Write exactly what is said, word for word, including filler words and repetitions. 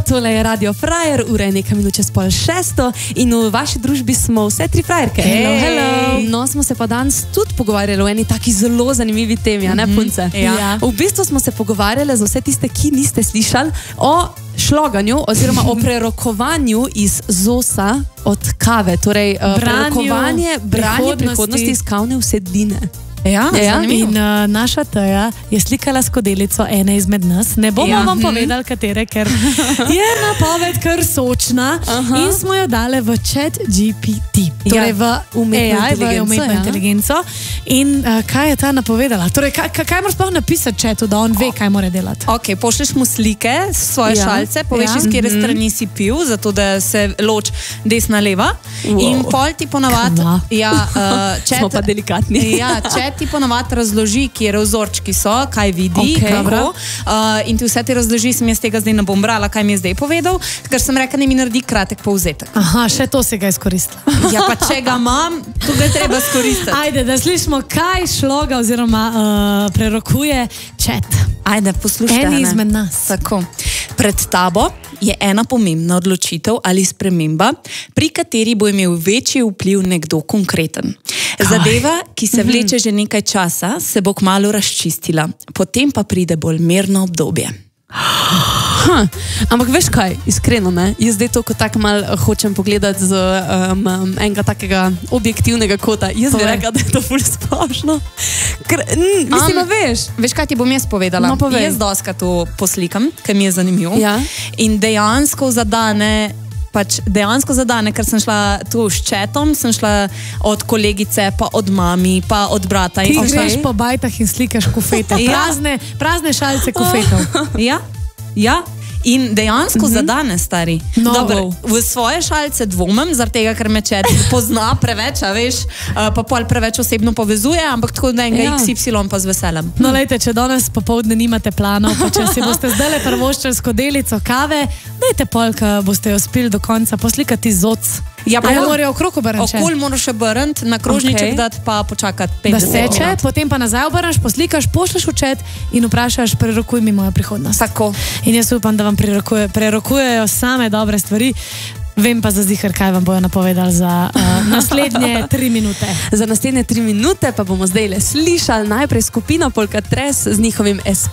tole je Radio Frajer, ura je nekaj minut čez pol šesto in v vaši družbi smo vse tri frajerke. Hello, hello. No, smo se pa danes tudi pogovarjali o eni taki zelo zanimivi temi, a ne punce? Ja. V bistvu smo se pogovarjali za vse tiste, ki niste slišali, o šloganju oziroma o prerokovanju iz zosa od kave, torej Branju prerokovanje, branje prihodnosti. prihodnosti iz kavne usedline. Ja, Ja, in uh, naša Teja je slikala skodelico ene izmed nas. Ne bomo Ja. vam povedali, katere, ker je napoved kar sočna. Aha. In smo jo dali v chat G P T, torej v umetno A I, v inteligenco, umetno ja. inteligenco. In uh, kaj je ta napovedala? Torej, kaj, kaj moraš sploh napisati chatu, da on ve, kaj mora delati? Ok, pošleš mu slike, svoje Ja. šalce, poveš, Ja. iz kere strani si pil, zato da se loč desna leva. Wow. In pol ti ponavadi, Kva. ja, uh, chat, Smo pa delikatni. ja, chat ti ponavadi razloži, kje vzorčki so, kaj vidi, Ok. kako. Uh, in ti vse te razloži, sem jaz tega zdaj ne bom brala, kaj mi je zdaj povedal, ker sem rekla, da mi naredi kratek povzetek. Aha, še to si ga izkoristila. Ja, pa če ga imam, to ga je treba skoristiti. Ajde, da slišimo, kaj šloga oziroma uh, prerokuje chat. Ajde, poslušaj. Eni Ane. izmed nas. Tako. Pred tabo je ena pomembna odločitev ali sprememba, pri kateri bo imel večji vpliv nekdo konkreten. Zadeva, ki se vleče že nekaj časa, se bo kmalu razčistila, potem pa pride bolj mirno obdobje. Ha, ampak veš kaj, iskreno, ne? Jaz zdaj to kot tako mal hočem pogledati z um, um, enega takega objektivnega kota. Jaz bi Povej. rekla, da je to ful splošno. Ker, mm, mislim, Am, veš. Veš, kaj ti bom jaz povedala? No, povej. Jaz doska to poslikam, ker mi je zanimivo. Ja. In dejansko zadane, pač dejansko zadane, ker sem šla tu s chatom, sem šla od kolegice, pa od mami, pa od brata. Ti In sem šla- greš po bajtah in slikaš kufete, Ja. prazne, prazne šalice kufetov. Ja, ja. In dejansko mm-hmm. zadane, stari. No, Dobar, wow. v svoje šalice dvomim, zaradi tega, ker me chat pozna preveč, a veš, uh, pa pol preveč osebno povezuje, ampak tako da enega Ja. ja. X Y pa z veseljem. No, lejte, če danes popovdne nimate planov, pa če si boste zdaj le prvoščali skodelico kave, dajte pol, ko boste jo spili do konca, poslikati zoc. Ja, Pa jo morajo okrog obrniti. Okol moraš obrniti, na krožniček Ok. dati, pa počakati Da petdeset seče, minut. potem pa nazaj obrneš, poslikaš, pošleš v chat in vprašaš, prerokuj mi mojo prihodnost. Tako. In jaz upam, da vam prerokuje, prerokujejo same dobre stvari. Vem pa za zihar, kaj vam bojo napovedali za uh, naslednje tri minute. Za naslednje tri minute pa bomo zdaj le slišali najprej skupino Polkatres z njihovim